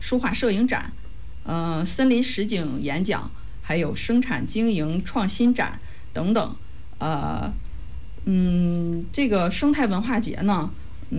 书画摄影展，森林实景演讲，还有生产经营创新展等等。这个生态文化节呢，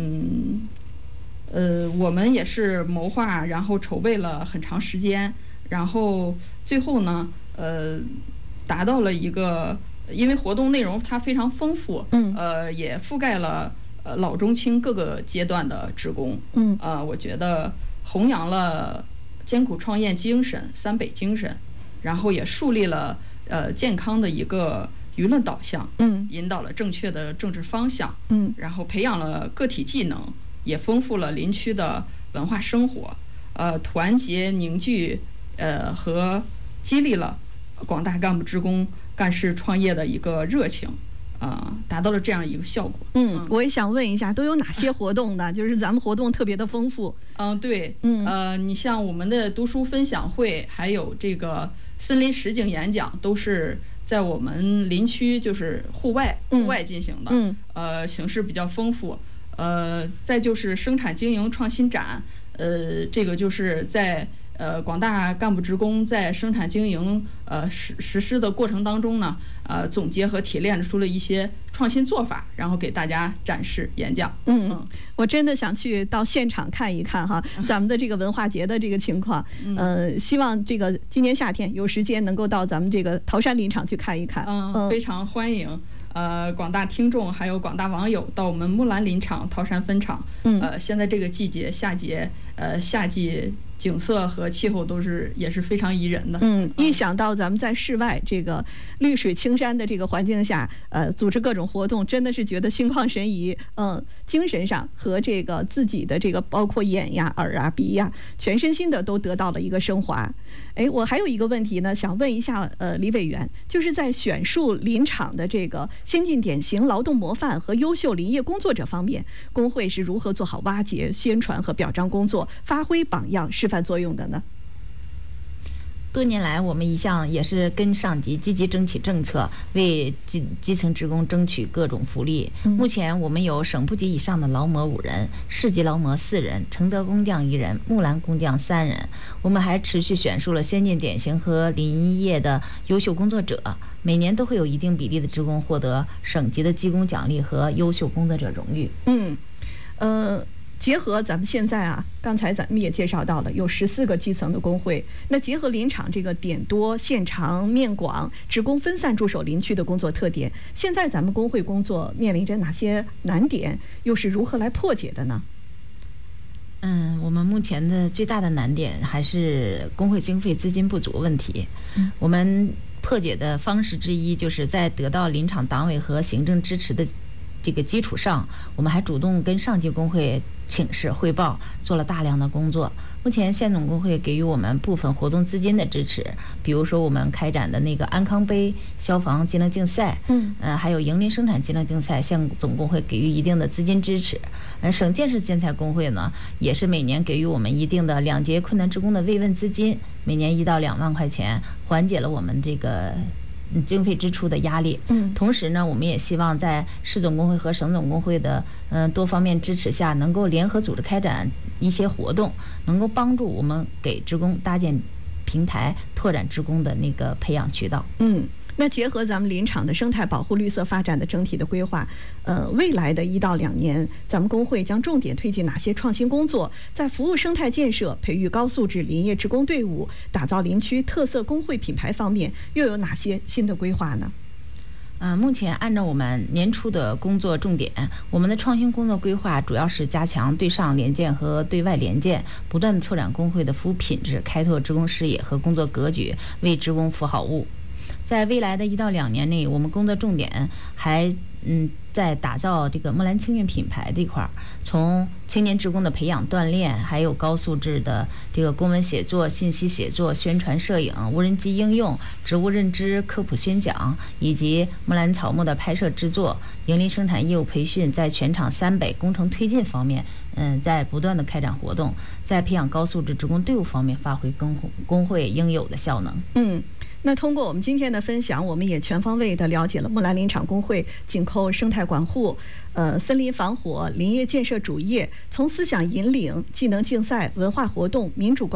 我们也是谋划，然后筹备了很长时间，然后最后呢，达到了一个，因为活动内容它非常丰富，也覆盖了老中青各个阶段的职工，我觉得弘扬了艰苦创业精神、三北精神，然后也树立了健康的一个舆论导向，引导了正确的政治方向，然后培养了个体技能，也丰富了林区的文化生活，团结凝聚，和激励了广大干部职工干事创业的一个热情，达到了这样一个效果。 我也想问一下，都有哪些活动呢？就是咱们活动特别的丰富。 对，你像我们的读书分享会，还有这个森林实景演讲，都是在我们林区就是户外进行的，形式比较丰富。再就是生产经营创新展，这个就是在广大干部职工在生产经营实施的过程当中呢，总结和提炼出了一些创新做法，然后给大家展示演讲。 我真的想去到现场看一看哈，咱们的这个文化节的这个情况。希望这个今年夏天有时间能够到咱们这个桃山林场去看一看。 非常欢迎。广大听众还有广大网友到我们木兰林场桃山分场。现在这个季节夏季景色和气候也是非常宜人的。 一想到咱们在室外这个绿水青山的这个环境下，组织各种活动，真的是觉得心旷神怡。精神上和这个自己的这个包括眼呀、耳啊、鼻呀，全身心的都得到了一个升华。我还有一个问题呢，想问一下李委员，就是在选树林场的这个先进典型、劳动模范和优秀林业工作者方面，工会是如何做好挖掘、宣传和表彰工作，发挥榜样、示范作用的呢？ 多年来，我们一向也是跟上级积极争取政策，为基层职工争取各种福利。目前我们有省部级以上的劳模5人，市级劳模4人，承德工匠1人，木兰工匠3人。我们还持续选出了先进典型和林业的优秀工作者，每年都会有一定比例的职工获得省级的技工奖励和优秀工作者荣誉。 结合咱们现在刚才咱们也介绍到了有14个基层的工会，那结合林场这个点多线长面广、职工分散驻守林区的工作特点，现在咱们工会工作面临着哪些难点，又是如何来破解的呢？ 我们目前的最大的难点还是工会经费资金不足问题。我们破解的方式之一，就是在得到林场党委和行政支持的这个基础上，我们还主动跟上级工会请示汇报，做了大量的工作。目前县总工会给予我们部分活动资金的支持，比如说我们开展的那个安康杯消防技能竞赛，还有营林生产技能竞赛，县总工会给予一定的资金支持。省建设建材工会呢，也是每年给予我们一定的2节困难职工的慰问资金，每年1到2万块钱，缓解了我们这个经费支出的压力。同时呢，我们也希望在市总工会和省总工会的多方面支持下，能够联合组织开展一些活动，能够帮助我们给职工搭建平台，拓展职工的那个培养渠道。 那结合咱们林场的生态保护、绿色发展的整体的规划，未来的1到2年，咱们工会将重点推进哪些创新工作？在服务生态建设、培育高素质林业职工队伍、打造林区特色工会品牌方面，又有哪些新的规划呢？ 目前按照我们年初的工作重点，我们的创新工作规划主要是加强对上联建和对外联建，不断的拓展工会的服务品质，开拓职工视野和工作格局，为职工服好务。在未来的1到2年内，我们工作重点还在打造这个木兰青运品牌这块儿，从青年职工的培养锻炼，还有高素质的这个公文写作、信息写作、宣传摄影、无人机应用、植物认知、科普宣讲，以及木兰草木的拍摄制作、营林生产业务培训，在全场3北工程推进方面，在不断的开展活动，在培养高素质职工队伍方面发挥工会应有的效能。 那通过我们今天的分享，我们也全方位的了解了木兰林场工会紧扣生态管护、森林防火、林业建设主业，从思想引领、技能竞赛、文化活动、民主管理